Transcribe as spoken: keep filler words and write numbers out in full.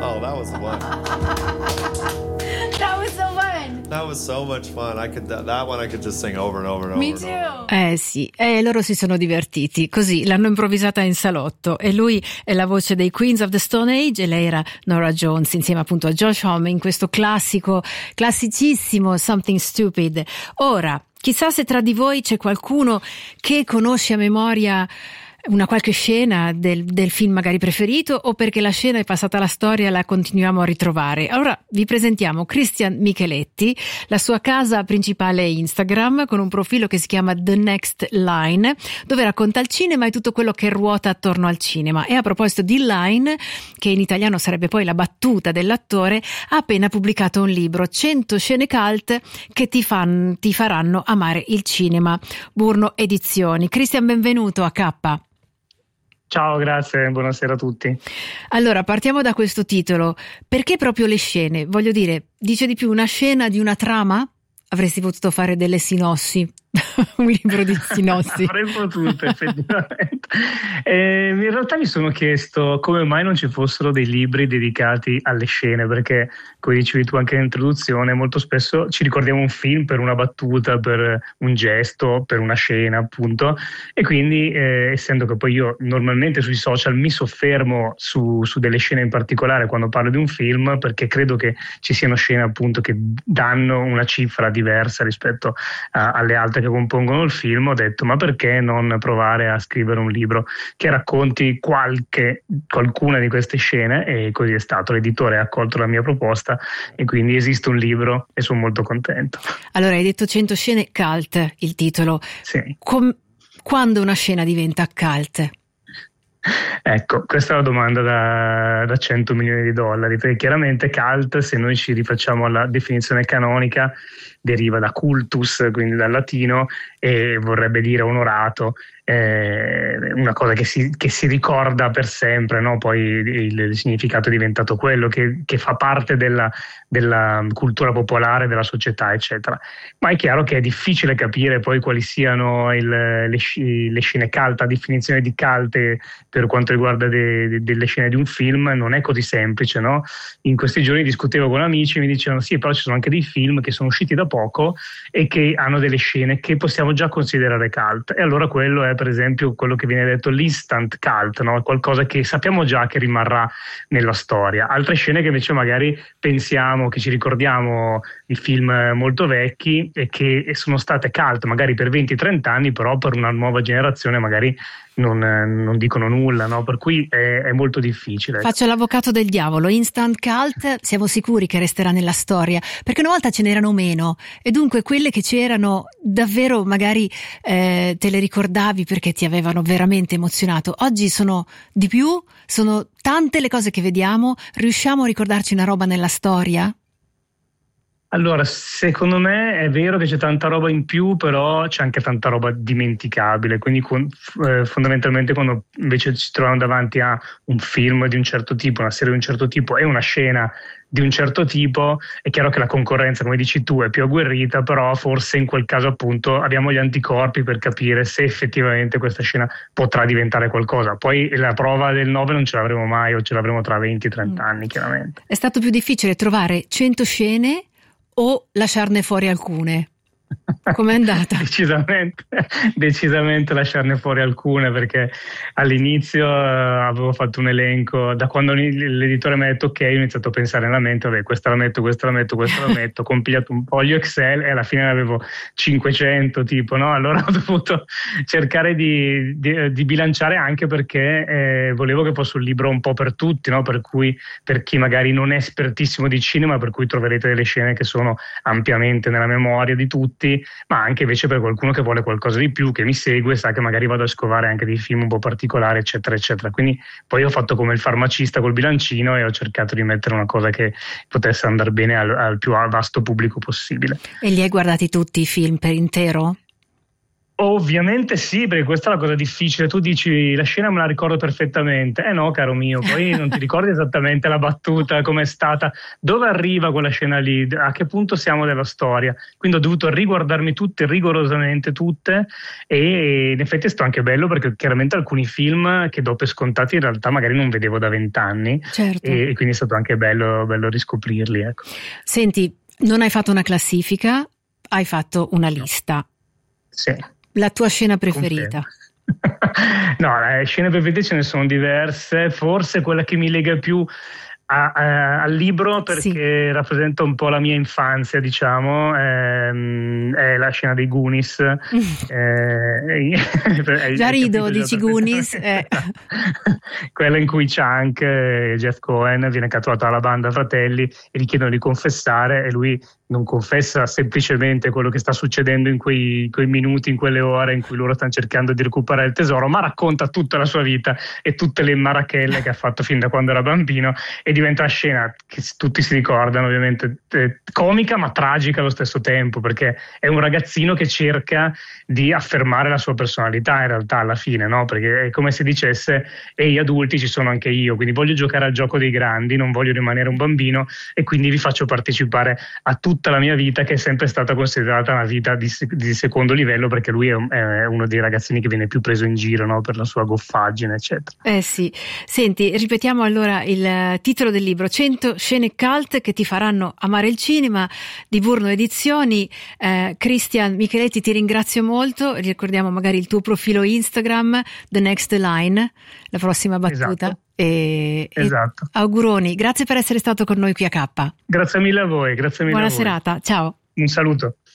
Oh, that was fun. That was so fun. That was so much fun. I could that one I could just sing over and over and over. Me and over. too. Eh sì, e loro si sono divertiti, così l'hanno improvvisata in salotto, e lui è la voce dei Queens of the Stone Age e lei era Norah Jones insieme appunto a Josh Homme in questo classico, classicissimo Something Stupid. Ora, chissà se tra di voi c'è qualcuno che conosce a memoria una qualche scena del, del film magari preferito, o perché la scena è passata alla storia e la continuiamo a ritrovare. Allora vi presentiamo Christian Micheletti, la sua casa principale è Instagram, con un profilo che si chiama The Next Line, dove racconta il cinema e tutto quello che ruota attorno al cinema. E a proposito di line, che in italiano sarebbe poi la battuta dell'attore, ha appena pubblicato un libro, cento scene cult che ti, fan, ti faranno amare il cinema, Burno Edizioni. Christian, benvenuto a K. Ciao, grazie, buonasera a tutti. Allora, partiamo da questo titolo. Perché proprio le scene? Voglio dire, dice di più una scena di una trama? Avresti potuto fare delle sinossi, un libro di sinossi. Avrei potuto, effettivamente. E in realtà mi sono chiesto come mai non ci fossero dei libri dedicati alle scene, perché, come dicevi tu anche in introduzione, molto spesso ci ricordiamo un film per una battuta, per un gesto, per una scena, appunto, e quindi eh, essendo che poi io normalmente sui social mi soffermo su, su delle scene in particolare quando parlo di un film, perché credo che ci siano scene appunto che danno una cifra diversa rispetto a, alle altre che compongono il film, ho detto ma perché non provare a scrivere un libro che racconti qualche, qualcuna di queste scene, e così è stato. L'editore ha accolto la mia proposta e quindi esiste un libro e sono molto contento. Allora, hai detto cento scene cult, il titolo. Sì. Com- quando una scena diventa cult? Ecco, questa è una domanda da, da cento milioni di dollari, perché chiaramente cult, se noi ci rifacciamo alla definizione canonica, deriva da cultus, quindi dal latino, e vorrebbe dire onorato, eh, una cosa che si, che si ricorda per sempre, no? Poi il, il significato è diventato quello, che, che fa parte della, della cultura popolare, della società, eccetera. Ma è chiaro che è difficile capire poi quali siano il, le, le scene cult, la definizione di cult per quanto riguarda de, de, delle scene di un film non è così semplice, no? In questi giorni discutevo con amici e mi dicevano sì, però ci sono anche dei film che sono usciti da poco e che hanno delle scene che possiamo già considerare cult, e allora quello è per esempio quello che viene detto l'instant cult, no? Qualcosa che sappiamo già che rimarrà nella storia. Altre scene che invece magari pensiamo, che ci ricordiamo di film molto vecchi e che sono state cult magari per venti trenta anni, però per una nuova generazione magari non, non dicono nulla, no? Per cui è, è molto difficile. Faccio l'avvocato del diavolo. Instant cult siamo sicuri che resterà nella storia, perché una volta ce n'erano meno, e dunque quelle che c'erano davvero magari eh, te le ricordavi perché ti avevano veramente emozionato. Oggi sono di più, sono tante le cose che vediamo. Riusciamo a ricordarci una roba nella storia? Allora, secondo me è vero che c'è tanta roba in più, però c'è anche tanta roba dimenticabile, quindi eh, fondamentalmente quando invece ci troviamo davanti a un film di un certo tipo, una serie di un certo tipo e una scena di un certo tipo, è chiaro che la concorrenza, come dici tu, è più agguerrita, però forse in quel caso appunto abbiamo gli anticorpi per capire se effettivamente questa scena potrà diventare qualcosa. Poi la prova del nove non ce l'avremo mai, o ce l'avremo tra venti trenta anni, chiaramente. È stato più difficile trovare cento scene o lasciarne fuori alcune? Com'è andata? decisamente, decisamente lasciarne fuori alcune, perché all'inizio uh, avevo fatto un elenco, da quando l'editore mi ha detto ok, ho iniziato a pensare nella mente, vabbè, questa la metto, questa la metto, questa la metto, ho compilato un foglio Excel e alla fine ne avevo cinquecento tipo, no? Allora ho dovuto cercare di, di, di bilanciare, anche perché eh, volevo che fosse un libro un po' per tutti, no? Per cui per chi magari non è espertissimo di cinema, per cui troverete delle scene che sono ampiamente nella memoria di tutti, ma anche invece per qualcuno che vuole qualcosa di più, che mi segue, sa che magari vado a scovare anche dei film un po' particolari, eccetera eccetera. Quindi poi ho fatto come il farmacista col bilancino e ho cercato di mettere una cosa che potesse andare bene al, al più vasto pubblico possibile. E li hai guardati tutti i film per intero? Ovviamente sì, perché questa è la cosa difficile. Tu dici la scena me la ricordo perfettamente. Eh no, caro mio, poi non ti ricordi esattamente la battuta, com'è stata, dove arriva quella scena lì, a che punto siamo della storia. Quindi ho dovuto riguardarmi tutte, rigorosamente tutte, e in effetti è stato anche bello perché chiaramente alcuni film che do per scontati in realtà magari non vedevo da vent'anni, certo. e quindi è stato anche bello, bello riscoprirli. Ecco. Senti, non hai fatto una classifica, hai fatto una lista. Sì. La tua scena preferita? No, le scene preferite ce ne sono diverse, forse quella che mi lega più a, a, al libro perché sì. rappresenta un po' la mia infanzia, diciamo, ehm, è la scena dei Goonies. eh, Già rido, dici Goonies. Eh. Quella in cui Chunk, eh, Jeff Cohen, viene catturato dalla banda fratelli e gli chiedono di confessare e lui non confessa semplicemente quello che sta succedendo in quei, quei minuti, in quelle ore in cui loro stanno cercando di recuperare il tesoro, ma racconta tutta la sua vita e tutte le marachelle che ha fatto fin da quando era bambino, e diventa una scena che tutti si ricordano, ovviamente eh, comica ma tragica allo stesso tempo, perché è un ragazzino che cerca di affermare la sua personalità in realtà alla fine, no? Perché è come se dicesse ehi adulti, ci sono anche io, quindi voglio giocare al gioco dei grandi, non voglio rimanere un bambino, e quindi vi faccio partecipare a tutti tutta la mia vita, che è sempre stata considerata una vita di, di secondo livello, perché lui è, un, è uno dei ragazzini che viene più preso in giro, no? Per la sua goffaggine eccetera. Eh sì, senti, ripetiamo allora il titolo del libro: cento scene cult che ti faranno amare il cinema, di Burno Edizioni. eh, Christian Micheletti, ti ringrazio molto, ricordiamo magari il tuo profilo Instagram, The Next Line, la prossima battuta. Esatto. E, esatto. E auguroni, grazie per essere stato con noi qui a K. Grazie mille a voi, grazie mille Buona a voi. serata, ciao. Un saluto.